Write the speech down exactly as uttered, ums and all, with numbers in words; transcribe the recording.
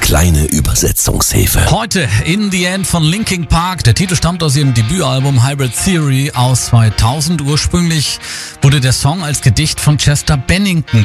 kleine Übersetzungshilfe. Heute In the End von Linkin Park. Der Titel stammt aus ihrem Debütalbum Hybrid Theory aus zweitausend. Ursprünglich wurde der Song als Gedicht von Chester Bennington